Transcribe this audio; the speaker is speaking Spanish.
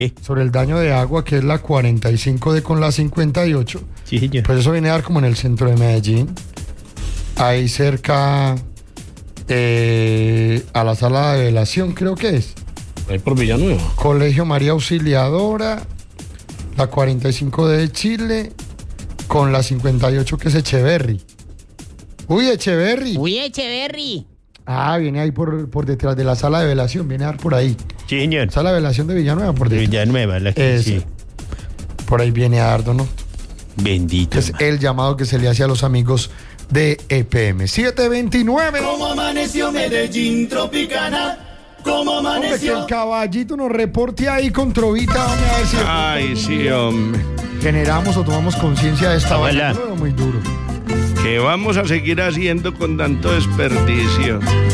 sobre el daño de agua, que es la 45D con la 58. Sí, señor. Pues eso viene a dar como en el centro de Medellín, ahí cerca a la sala de velación, creo que es. Ahí por Villanueva. Colegio María Auxiliadora, la 45D de Chile, con la 58 que es Echeverry. Uy, Echeverry. Uy, Echeverry. Ah, viene ahí por detrás de la sala de velación, viene a dar por ahí. Sí, señor. Sala de velación de Villanueva, por detrás. Villanueva, la que Eso. sí. Por ahí viene a dar, ¿no? Bendito. Es el llamado que se le hace a los amigos de EPM. 729. ¿Cómo amaneció Medellín Tropicana? ¿Cómo Hombre, que amaneció? el caballito nos reporte ahí con Trovita. Vamos a ver si Ay, sí, hombre. generamos o tomamos conciencia de esta Ojalá. vaina. Lo veo muy duro. ¿Qué vamos a seguir haciendo con tanto desperdicio?